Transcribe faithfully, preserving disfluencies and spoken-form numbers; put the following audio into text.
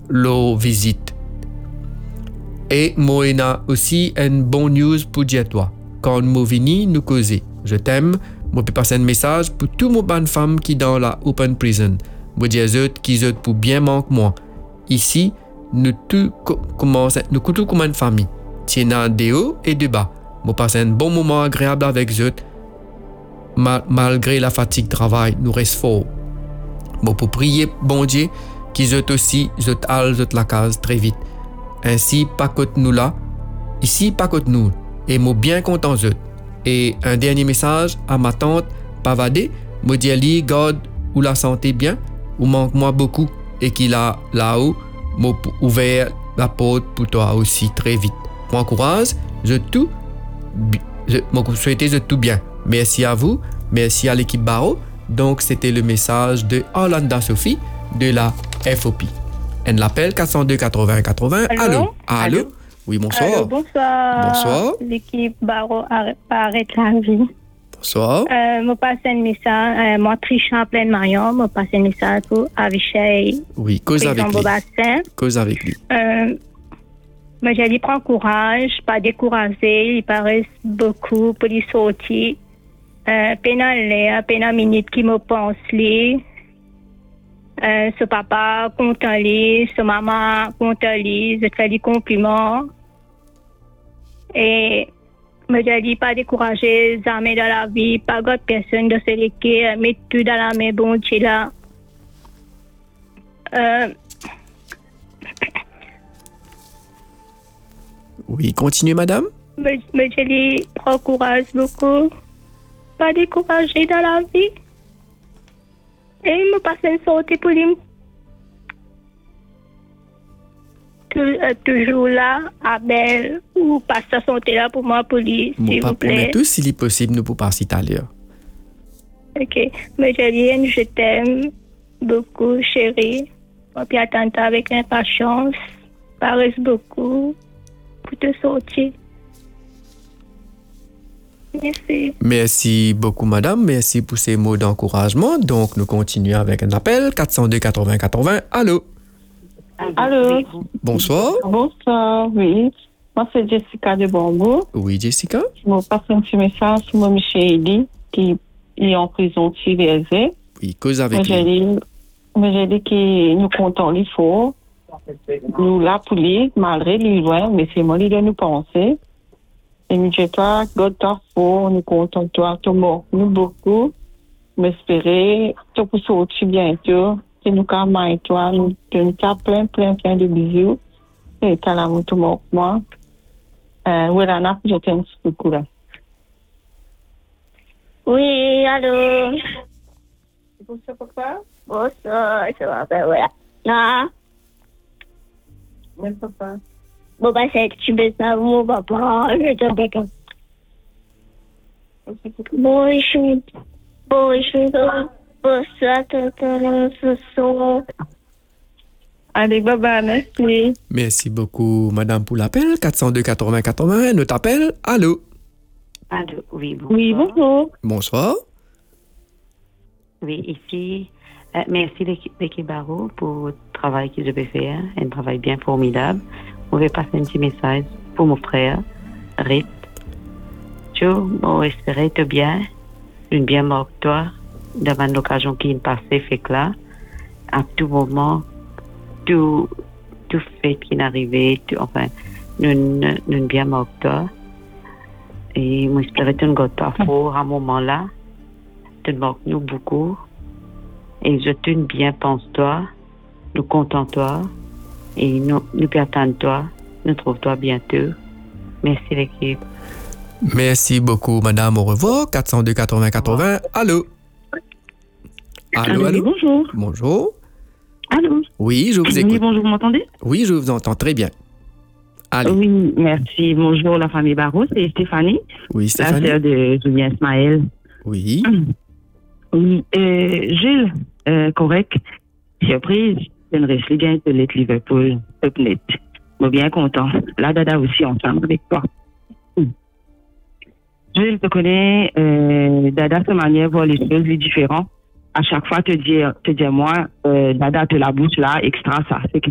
leur visite. Et moi, on a aussi une bonne news pour dire toi. Quand nous venons nous causer, je t'aime, moi peux passer un message pour tout mon bonne femme qui dans la open prison. Moi dire eux qui eux pour bien manque moi. Ici, nous tout commence, nous tout comme une famille. Tiens des hauts et des bas. Moi passer un bon moment agréable avec eux. Mal, malgré la fatigue de travail, nous restons forts. Moi pour prier bon Dieu qu'ils eux aussi, eux all eux la case très vite. Ainsi, pas côté nous là, ici, pas côté nous. Et moi bien content eux. Et un dernier message à ma tante Pavadé, me dit Ali, garde ou la santé bien, ou manque moi beaucoup, et qu'il a là-haut, m'a ouvert la porte pour toi aussi très vite. Moi courage, je tout, je me souhaite je tout bien. Merci à vous, merci à l'équipe Barreau. Donc c'était le message de Orlando Sophie de la F O P. Elle l'appelle quatre zéro deux quatre-vingts quatre-vingts. Allô? Allô? Allô? Allô? Oui, bonsoir. Allô, bonsoir. Bonsoir. L'équipe Barreau arrête, arrête la vie. Bonsoir. Euh, je passe un message, euh, moi trichant en pleine Marion, je passe un message pour Avishai. Oui, cause avec lui. Bobassin. Cause avec lui. Euh, mais j'ai dit, prends courage, pas décourager, il paraît beaucoup pour les sortir. Euh, pénal, pénal minute qui me pense lui. Euh, ce papa content lui, ce maman content lui, je fais des compliments. Et me j'ai dit pas décourager, jamais dans la vie, pas d'autres personnes de ce qui mettre tout dans la main, bon Dieu là. Euh, Oui, continuez, madame. me, me j'ai dit, prends courage beaucoup, pas décourager dans la vie. Et il me passe une sortie pour lui. Tout, euh, toujours là, Abel, ou passe sa santé là pour moi, pour lui, Mon s'il vous papa, plaît. mais tout s'il est possible, nous pouvons passer tout à l'heure. Ok. Mais Julienne, je t'aime beaucoup, chérie. On peut attendre avec impatience. Paresse beaucoup pour te sortir. Merci. Merci beaucoup, madame. Merci pour ces mots d'encouragement. Donc, nous continuons avec un appel. quatre zéro deux quatre-vingts quatre-vingts. Allô? Allô? Bonsoir. Bonsoir, oui. Moi, c'est Jessica de Bongo. Oui, Jessica? Je me passe un petit message pour mon monsieur Eddy, qui est en prison de Tivezé. Oui, cause avec Mais j'ai lui. dit, mais j'ai dit que nous comptons les faux. Nous, là, pour lui, malgré lui, loin, mais c'est moi qui dois nous penser. Et nous, je toi, God, toi, faux, nous comptons toi, tout mort, nous beaucoup. M'espérer, tout pour sortir bientôt. Que nous, comme et toi, nous, que nous, t'as plein, plein, plein de bisous. Et t'as l'amour, tout mort, moi. Euh, voilà, là, je t'aime beaucoup, là. Oui, allô? Bonsoir, papa. Bonsoir, ça va, ben voilà. Non, Oui, papa. bon, bah, c'est que tu me ça, mon papa, je te déconne. Bonjour, bonjour, bonsoir, tonton, ce soir. Allez, bye-bye, merci. Merci beaucoup, madame, pour l'appel. quatre zéro deux quatre-vingts quatre-vingts. Notre appel. Allô? Allô, oui, bonsoir. Oui, bonjour. Bonsoir. Oui, ici, euh, merci l'équipe, l'équipe Barreau pour le travail qu'ils avaient fait, hein, un travail bien formidable. On va passer un petit message pour mon frère, Rit. Je m'espérais te bien, une bien mort toi, devant l'occasion qui est passée, fait que là, à tout moment, tout, tout fait qui est arrivé, tout, enfin, nous, nous bien mort toi. Et moi, j'espérais que tu ne fort à un moment-là. Tu manques nous beaucoup. Et je te bien pense-toi. Nous comptons toi. Et nous, nous attendons toi. Nous trouvons toi bientôt. Merci l'équipe. Merci beaucoup, madame. Au revoir. quatre zéro deux quatre-vingts quatre-vingts. Allô? Allô, allô? Bonjour. Bonjour. Allô? Oui, je vous Oui, écoute. bonjour, vous m'entendez? Oui, je vous entends très bien. Allez. Oui, merci. Bonjour, la famille Barreau, c'est Stéphanie, Oui, la Stéphanie. sœur de Julien Ismaël. Oui. Oui, euh, Gilles, euh, correct. Surprise, je ne reste bien de l'être Liverpool, Upnet. Je suis bien content. La Dada aussi ensemble avec toi. Mm. Gilles, te connais, euh, Dada, sa manière de voir les choses est différente. À chaque fois, te dire, te dire moi, euh, Dada, te la bouche là, extra ça. C'est que